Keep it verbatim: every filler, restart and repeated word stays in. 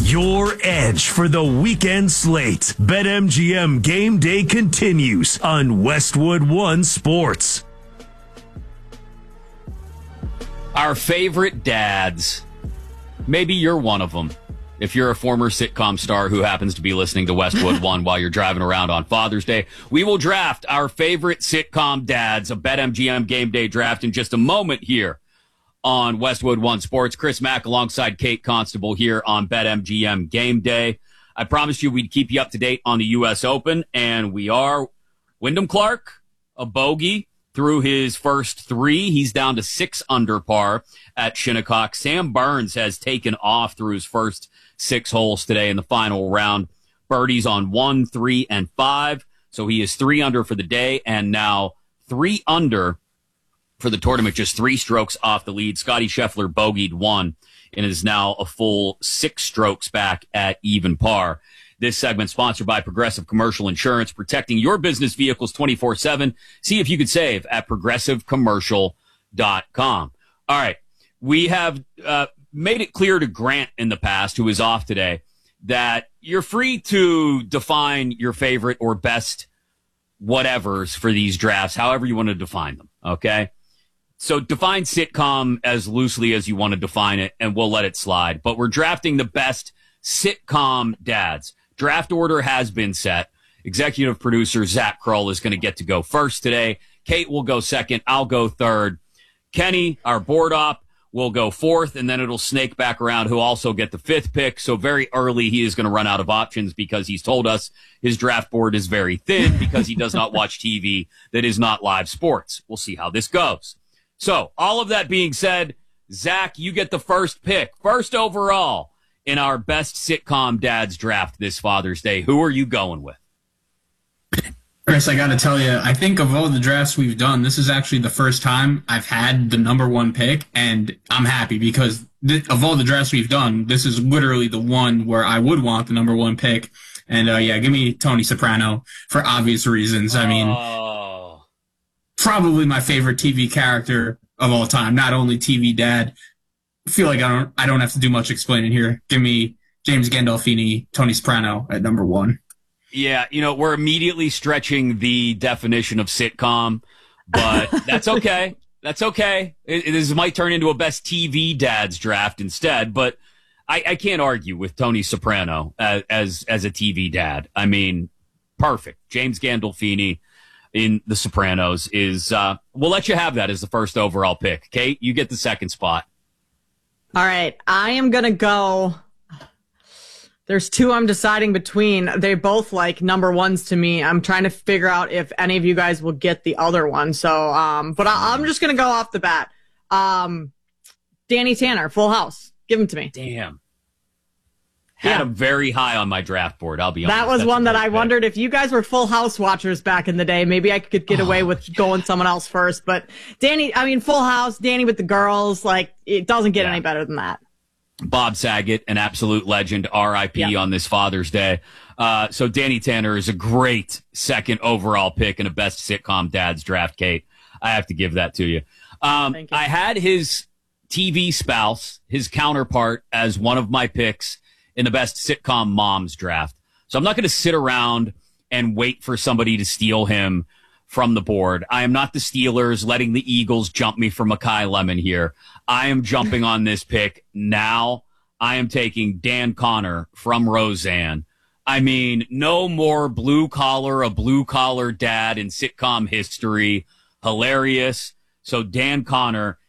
Your edge for the weekend slate. BetMGM Game Day continues on Westwood One Sports. Our favorite dads. Maybe you're one of them. If you're a former sitcom star who happens to be listening to Westwood One while you're driving around on Father's Day, we will draft our favorite sitcom dads, a BetMGM Game Day draft in just a moment here on Westwood One Sports. Chris Mack alongside Kate Constable here on BetMGM Game Day. I promised you we'd keep you up to date on the U S Open, and we are. Wyndham Clark, a bogey through his first three. He's down to six under par at Shinnecock. Sam Burns has taken off through his first six holes today in the final round. Birdies on one, three, and five. So he is three under for the day, and now three under for the tournament, just three strokes off the lead. Scotty Scheffler bogeyed one and is now a full six strokes back at even par. This segment sponsored by Progressive Commercial Insurance, protecting your business vehicles twenty-four seven. See if you could save at progressive commercial dot com. All right. We have uh, made it clear to Grant in the past, who is off today, that you're free to define your favorite or best whatevers for these drafts, however you want to define them. Okay. So define sitcom as loosely as you want to define it, and we'll let it slide. But we're drafting the best sitcom dads. Draft order has been set. Executive producer Zach Kroll is going to get to go first today. Kate will go second. I'll go third. Kenny, our board op, will go fourth, and then it'll snake back around, who'll also get the fifth pick. So very early, he is going to run out of options because he's told us his draft board is very thin because he does not watch T V that is not live sports. We'll see how this goes. So, all of that being said, Zach, you get the first pick, first overall in our best sitcom dads draft this Father's Day. Who are you going with? Chris, I got to tell you, I think of all the drafts we've done, this is actually the first time I've had the number one pick, and I'm happy because th- of all the drafts we've done, this is literally the one where I would want the number one pick. And, uh, yeah, give me Tony Soprano for obvious reasons. I mean... Oh. Probably my favorite T V character of all time. Not only T V dad. I feel like I don't I don't have to do much explaining here. Give me James Gandolfini, Tony Soprano at number one. Yeah, you know, we're immediately stretching the definition of sitcom, but that's okay. That's okay. It, it this might turn into a best T V dads draft instead, but I, I can't argue with Tony Soprano as, as as a T V dad. I mean, perfect. James Gandolfini in The Sopranos is, uh, we'll let you have that as the first overall pick. Kate, you get the second spot. All right. I am going to go. There's two I'm deciding between. They both like number ones to me. I'm trying to figure out if any of you guys will get the other one. So, um, but I, I'm just going to go off the bat. Um, Danny Tanner, Full House. Give him to me. Damn. Had Yeah. him very high on my draft board, I'll be honest. That was That's one a that great I pick. wondered if you guys were Full House watchers back in the day. Maybe I could get away with going someone else first. But Danny, I mean, Full House, Danny with the girls, like, it doesn't get Yeah. any better than that. Bob Saget, an absolute legend, R I P Yeah. on this Father's Day. Uh, so Danny Tanner is a great second overall pick in a best sitcom dads draft, Kate. I have to give that to you. Um, Thank you. I had his T V spouse, his counterpart, as one of my picks in the best sitcom moms draft. So I'm not going to sit around and wait for somebody to steal him from the board. I am not the Steelers letting the Eagles jump me for Makai Lemon here. I am jumping on this pick now. I am taking Dan Connor from Roseanne. I mean, no more blue collar, a blue collar dad in sitcom history. Hilarious. So Dan Connor